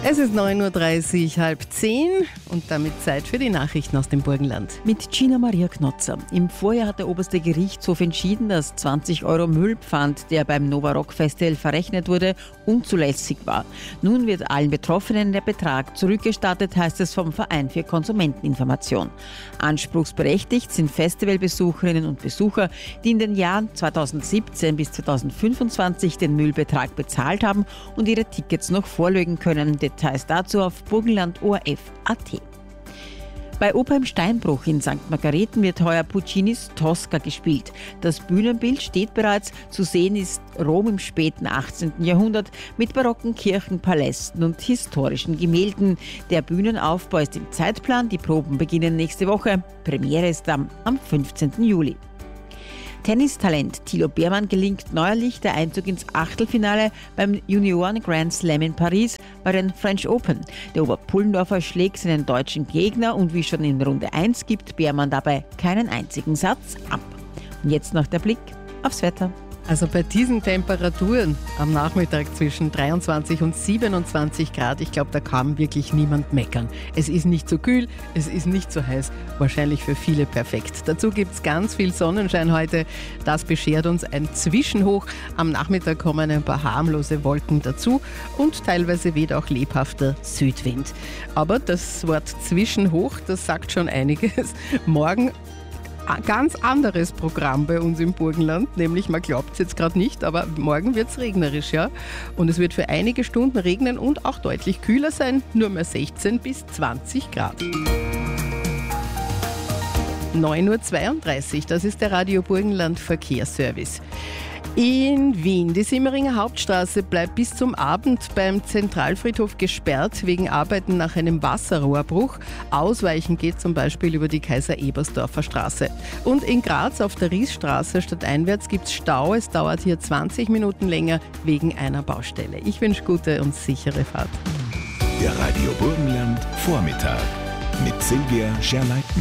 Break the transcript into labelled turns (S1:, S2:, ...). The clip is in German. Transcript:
S1: Es ist 9.30 Uhr, 9:30 und damit Zeit für die Nachrichten aus dem Burgenland.
S2: Mit Gina Maria Knotzer. Im Vorjahr hat der oberste Gerichtshof entschieden, dass 20 Euro Müllpfand, der beim Nova Rock Festival verrechnet wurde, unzulässig war. Nun wird allen Betroffenen der Betrag zurückgestattet, heißt es vom Verein für Konsumenteninformation. Anspruchsberechtigt sind Festivalbesucherinnen und Besucher, die in den Jahren 2017 bis 2025 den Müllbetrag bezahlt haben und ihre Tickets noch vorlegen können. Details dazu auf burgenland.orf.at. Bei Oper im Steinbruch in St. Margareten wird heuer Puccinis Tosca gespielt. Das Bühnenbild steht bereits. Zu sehen ist Rom im späten 18. Jahrhundert mit barocken Kirchen, Palästen und historischen Gemälden. Der Bühnenaufbau ist im Zeitplan. Die Proben beginnen nächste Woche. Premiere ist am 15. Juli. Tennistalent Thilo Beermann gelingt neuerlich der Einzug ins Achtelfinale beim Junioren Grand Slam in Paris bei den French Open. Der Oberpullendorfer schlägt seinen deutschen Gegner und wie schon in Runde 1 gibt Beermann dabei keinen einzigen Satz ab. Und jetzt noch der Blick aufs Wetter.
S1: Also bei diesen Temperaturen am Nachmittag zwischen 23 und 27 Grad, ich glaube, da kann wirklich niemand meckern. Es ist nicht so kühl, es ist nicht so heiß, wahrscheinlich für viele perfekt. Dazu gibt es ganz viel Sonnenschein heute, das beschert uns ein Zwischenhoch. Am Nachmittag kommen ein paar harmlose Wolken dazu und teilweise weht auch lebhafter Südwind. Aber das Wort Zwischenhoch, das sagt schon einiges. Morgen ein ganz anderes Programm bei uns im Burgenland, nämlich man glaubt es jetzt gerade nicht, aber morgen wird es regnerisch, ja. Und es wird für einige Stunden regnen und auch deutlich kühler sein, nur mehr 16 bis 20 Grad. 9.32 Uhr, das ist der Radio Burgenland Verkehrsservice. In Wien, die Simmeringer Hauptstraße bleibt bis zum Abend beim Zentralfriedhof gesperrt wegen Arbeiten nach einem Wasserrohrbruch. Ausweichen geht zum Beispiel über die Kaiser-Ebersdorfer Straße. Und in Graz auf der Riesstraße stadteinwärts gibt es Stau. Es dauert hier 20 Minuten länger wegen einer Baustelle. Ich wünsche gute und sichere Fahrt.
S3: Der Radio Burgenland Vormittag mit Silvia Scherleitner.